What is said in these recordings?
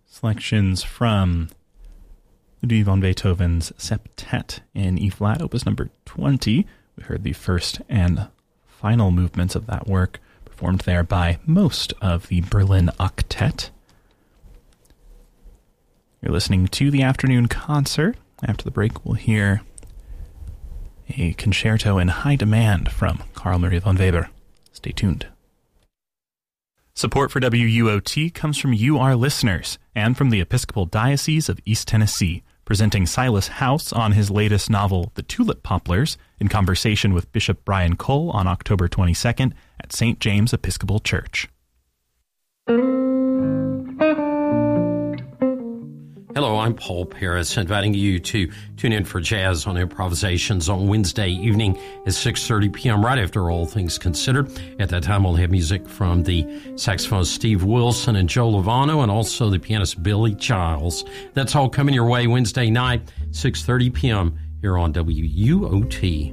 selections from Ludwig van Beethoven's Septet in E-flat, opus number 20. We heard the first and final movements of that work performed there by most of the Berlin Octet. You're listening to the afternoon concert. After the break, we'll hear a concerto in high demand from Carl Maria von Weber. Stay tuned. Support for WUOT comes from you, our listeners, and from the Episcopal Diocese of East Tennessee, presenting Silas House on his latest novel, The Tulip Poplars, in conversation with Bishop Brian Cole on October 22nd at St. James Episcopal Church. Hello, I'm Paul Paris, inviting you to tune in for Jazz on Improvisations on Wednesday evening at 6:30 p.m. right after All Things Considered. At that time, we'll have music from the saxophonist Steve Wilson and Joe Lovano, and also the pianist Billy Giles. That's all coming your way Wednesday night, 6:30 p.m. here on WUOT.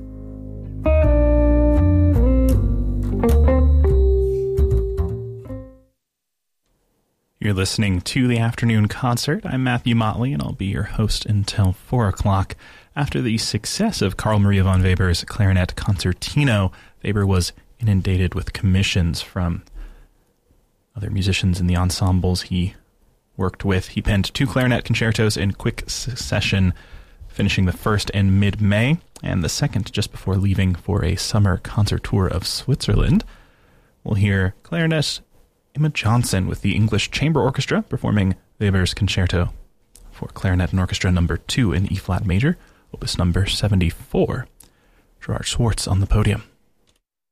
You're listening to the afternoon concert. I'm Matthew Motley, and I'll be your host until 4 o'clock. After the success of Carl Maria von Weber's clarinet concertino, Weber was inundated with commissions from other musicians in the ensembles he worked with. He penned 2 clarinet concertos in quick succession, finishing the first in mid-May, and the second just before leaving for a summer concert tour of Switzerland. We'll hear clarinetist Emma Johnson with the English Chamber Orchestra performing Weber's Concerto for Clarinet and Orchestra number 2 in E-flat major, opus number 74. Gerard Schwartz on the podium.